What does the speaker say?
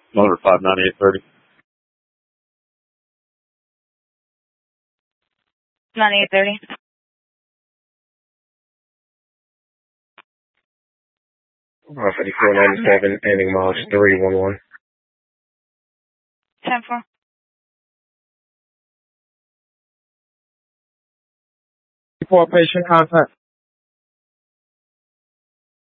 Motor 59830. 9830. Alpha 5497, ending mileage 311. 10-4. Report patient contact.